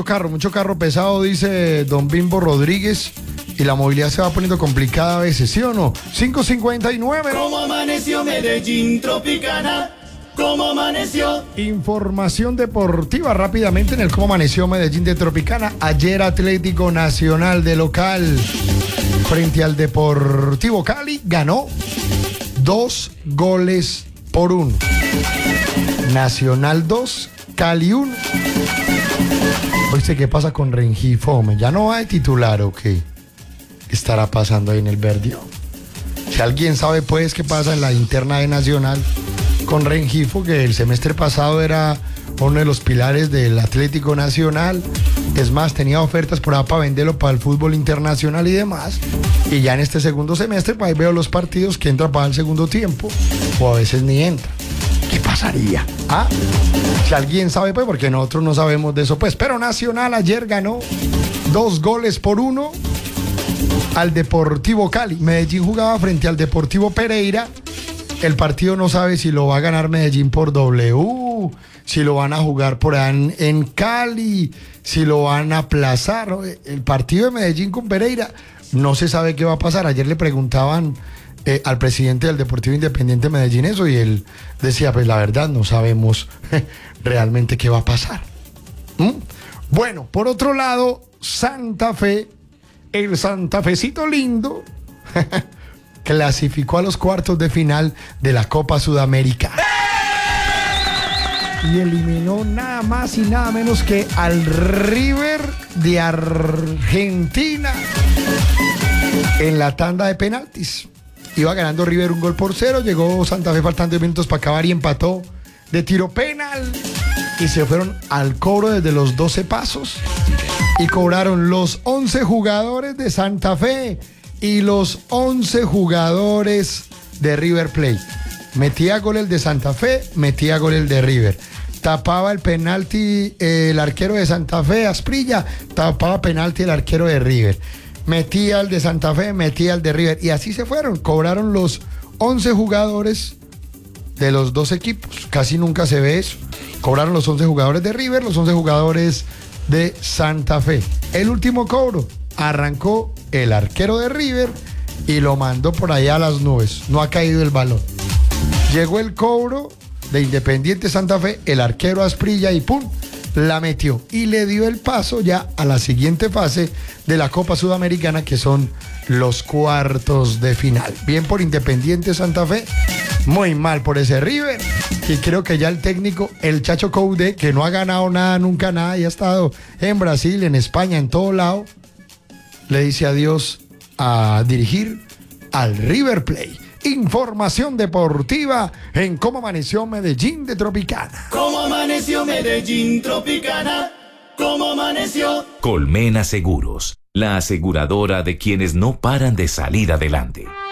mucho carro pesado, dice don Bimbo Rodríguez, y la movilidad se va poniendo complicada a veces, ¿sí o no? 5:59. ¿Cómo amaneció Medellín Tropicana? ¿Cómo amaneció? Información deportiva rápidamente en el Cómo amaneció Medellín de Tropicana. Ayer Atlético Nacional de local frente al Deportivo Cali ganó 2-1. Nacional 2, Cali 1. Oíste, ¿qué pasa con Rengifo? ¿Ya no va de titular o qué? ¿Qué estará pasando ahí en el Verdio? Si alguien sabe, pues, qué pasa en la interna de Nacional con Rengifo, que el semestre pasado era uno de los pilares del Atlético Nacional. Es más, tenía ofertas por ahí para venderlo para el fútbol internacional y demás. Y ya en este segundo semestre, pues ahí veo los partidos que entra para el segundo tiempo, o a veces ni entra. ¿Qué pasaría? ¿Ah? Si alguien sabe, pues, porque nosotros no sabemos de eso, pues. Pero Nacional ayer ganó 2-1 al Deportivo Cali. Medellín jugaba frente al Deportivo Pereira. El partido no sabe si lo va a ganar Medellín por W, si lo van a jugar por ahí en Cali, si lo van a aplazar. El partido de Medellín con Pereira no se sabe qué va a pasar. Ayer le preguntaban al presidente del Deportivo Independiente Medellín eso, y él decía, pues la verdad no sabemos realmente qué va a pasar. Bueno, por otro lado, Santa Fe, el santafecito lindo, clasificó a los cuartos de final de la Copa Sudamericana y eliminó nada más y nada menos que al River de Argentina en la tanda de penaltis. Iba ganando River 1-0, llegó Santa Fe faltando 10 minutos para acabar y empató de tiro penal, y se fueron al cobro desde los 12 pasos y cobraron los 11 jugadores de Santa Fe y los 11 jugadores de River Plate. Metía gol el de Santa Fe, metía gol el de River. Tapaba el penalti el arquero de Santa Fe, Asprilla, tapaba penalti el arquero de River. Metía el de Santa Fe, metía el de River. Y así se fueron. Cobraron los 11 jugadores de los dos equipos. Casi nunca se ve eso. Cobraron los 11 jugadores de River, los 11 jugadores de Santa Fe. El último cobro arrancó el arquero de River y lo mandó por allá a las nubes. No ha caído el balón. Llegó el cobro de Independiente Santa Fe, el arquero Asprilla, y ¡pum!, la metió y le dio el paso ya a la siguiente fase de la Copa Sudamericana, que son los cuartos de final. Bien por Independiente Santa Fe, muy mal por ese River, y creo que ya el técnico, el Chacho Coudet, que no ha ganado nada, nunca nada, y ha estado en Brasil, en España, en todo lado, le dice adiós a dirigir al River Plate. Información deportiva en Cómo amaneció Medellín de Tropicana. ¿Cómo amaneció Medellín Tropicana? ¿Cómo amaneció? Colmena Seguros, la aseguradora de quienes no paran de salir adelante.